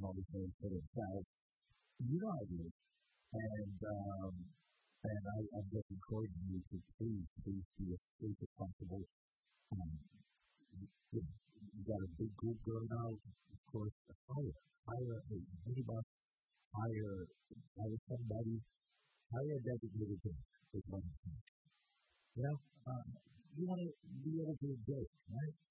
all these things for themselves. You know I do. And I'm just encouraging you to please be as safe as possible. Um, you got a big group going out, of course, hire a minibus, hire, hire somebody, hire a dedicated to this one. You know, you want to be able to enjoy it, right?